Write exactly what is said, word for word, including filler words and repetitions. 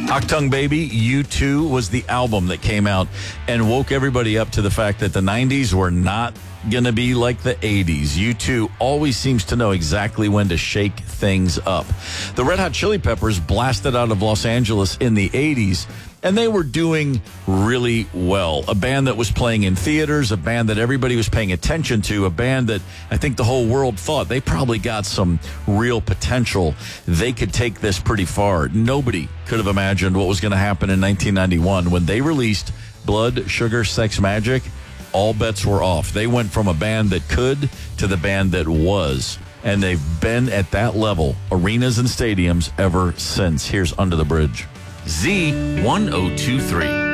Achtung Baby, U two was the album that came out and woke everybody up to the fact that the nineties were not going to be like the eighties. U two always seems to know exactly when to shake things up. The Red Hot Chili Peppers blasted out of Los Angeles in the eighties, and they were doing really well. A band that was playing in theaters, a band that everybody was paying attention to, a band that I think the whole world thought they probably got some real potential. They could take this pretty far. Nobody could have imagined what was going to happen in nineteen ninety-one when they released Blood, Sugar, Sex Magic. All bets were off. They went from a band that could to the band that was. And they've been at that level, arenas and stadiums, ever since. Here's Under the Bridge. Z one oh two three.